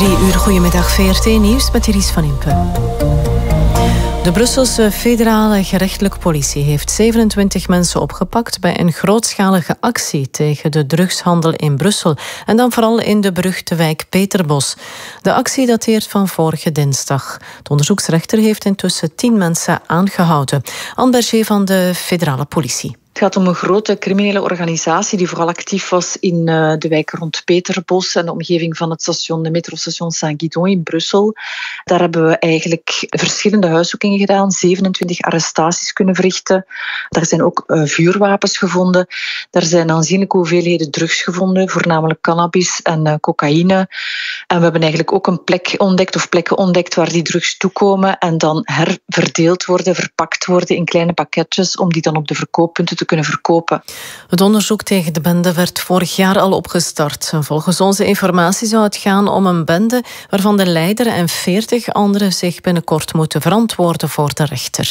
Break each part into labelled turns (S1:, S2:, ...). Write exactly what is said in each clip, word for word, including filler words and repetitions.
S1: Drie uur, goedemiddag, V R T Nieuws met Iris van Impe. De Brusselse federale gerechtelijke politie heeft zevenentwintig mensen opgepakt bij een grootschalige actie tegen de drugshandel in Brussel en dan vooral in de beruchte wijk Peterbos. De actie dateert van vorige dinsdag. De onderzoeksrechter heeft intussen tien mensen aangehouden. Anne Berger van de federale politie.
S2: Het gaat om een grote criminele organisatie die vooral actief was in uh, de wijk rond Peterbos en de omgeving van het station, de metrostation Saint-Guidon in Brussel. Daar hebben we eigenlijk verschillende huiszoekingen gedaan, zevenentwintig arrestaties kunnen verrichten. Daar zijn ook uh, vuurwapens gevonden. Daar zijn aanzienlijke hoeveelheden drugs gevonden, voornamelijk cannabis en uh, cocaïne. En we hebben eigenlijk ook een plek ontdekt of plekken ontdekt waar die drugs toekomen en dan herverdeeld worden, verpakt worden in kleine pakketjes om die dan op de verkooppunten te kunnen verkopen.
S1: Het onderzoek tegen de bende werd vorig jaar al opgestart. Volgens onze informatie zou het gaan om een bende waarvan de leider en veertig anderen zich binnenkort moeten verantwoorden voor de rechter.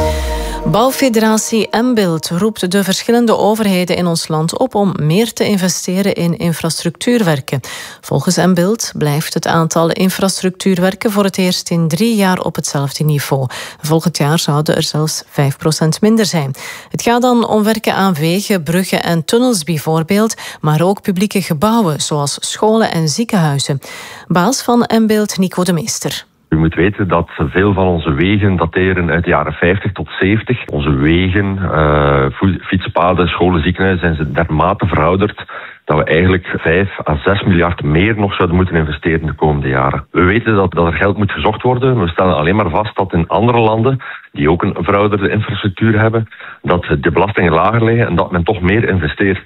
S1: Bouwfederatie Mbild roept de verschillende overheden in ons land op om meer te investeren in infrastructuurwerken. Volgens Mbild blijft het aantal infrastructuurwerken voor het eerst in drie jaar op hetzelfde niveau. Volgend jaar zouden er zelfs vijf procent minder zijn. Het gaat dan om werken aan wegen, bruggen en tunnels bijvoorbeeld, maar ook publieke gebouwen zoals scholen en ziekenhuizen. Baas van Mbild, Nico de Meester.
S3: U moet weten dat veel van onze wegen dateren uit de jaren vijftig tot zeventig. Onze wegen, uh, fietspaden, scholen, ziekenhuizen zijn dermate verouderd dat we eigenlijk vijf à zes miljard meer nog zouden moeten investeren de komende jaren. We weten dat, dat er geld moet gezocht worden. We stellen alleen maar vast dat in andere landen, die ook een verouderde infrastructuur hebben, dat de belastingen lager liggen en dat men toch meer investeert.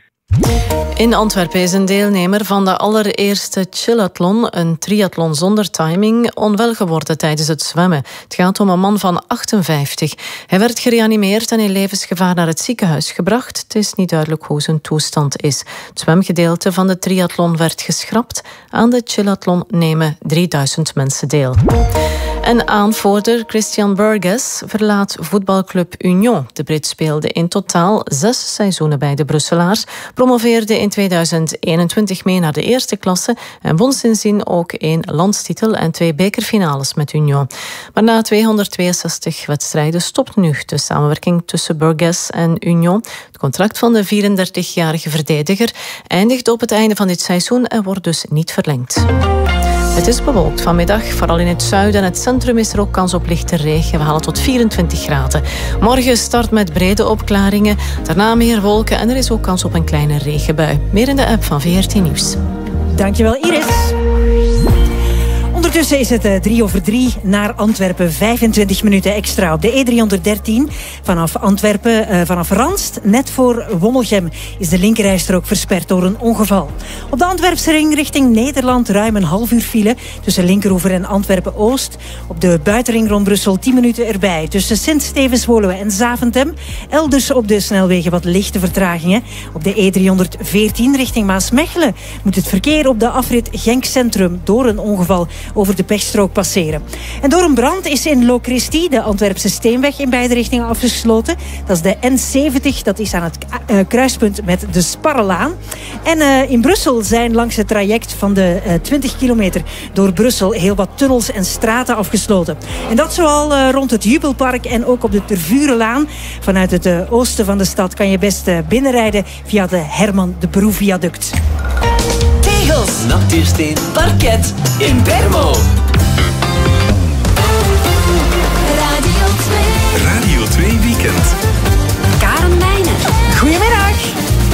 S1: In Antwerpen is een deelnemer van de allereerste chillathlon, een triathlon zonder timing, onwel geworden tijdens het zwemmen. Het gaat om een man van achtenvijftig. Hij werd gereanimeerd en in levensgevaar naar het ziekenhuis gebracht. Het is niet duidelijk hoe zijn toestand is. Het zwemgedeelte van de triathlon werd geschrapt. Aan de chillathlon nemen drieduizend mensen deel. En aanvoerder Christian Burgess verlaat voetbalclub Union. De Brit speelde in totaal zes seizoenen bij de Brusselaars, promoveerde in tweeduizend eenentwintig mee naar de eerste klasse en won sindsdien ook één landstitel en twee bekerfinales met Union. Maar na tweehonderdtweeënzestig wedstrijden stopt nu de samenwerking tussen Burgess en Union. Het contract van de vierendertigjarige verdediger eindigt op het einde van dit seizoen en wordt dus niet verlengd. Het is bewolkt vanmiddag. Vooral in het zuiden en het centrum is er ook kans op lichte regen. We halen tot vierentwintig graden. Morgen start met brede opklaringen. Daarna meer wolken en er is ook kans op een kleine regenbui. Meer in de app van V R T Nieuws.
S4: Dankjewel, Iris. Ondertussen is het drie over drie naar Antwerpen. vijfentwintig minuten extra op de E driehonderddertien. Vanaf Antwerpen, uh, vanaf Ranst, net voor Wommelgem, is de linkerrijstrook versperd door een ongeval. Op de Antwerpse ring richting Nederland ruim een half uur file tussen Linkeroever en Antwerpen-Oost. Op de buitenring rond Brussel tien minuten erbij tussen Sint-Stevens-Woluwe en Zaventem. Elders op de snelwegen wat lichte vertragingen. Op de E driehonderdveertien richting Maasmechelen moet het verkeer op de afrit Genk Centrum door een ongeval over de pechstrook passeren. En door een brand is in Locristi de Antwerpse Steenweg in beide richtingen afgesloten. Dat is de N zeventig, dat is aan het uh, kruispunt met de Sparrelaan. En uh, in Brussel zijn langs het traject van de uh, twintig kilometer door Brussel heel wat tunnels en straten afgesloten. En dat zoal uh, rond het Jubelpark en ook op de Tervurenlaan. Vanuit het uh, oosten van de stad kan je best uh, binnenrijden via de Herman de Broe viaduct.
S5: Tegels, natuursteen, parket in Bermo.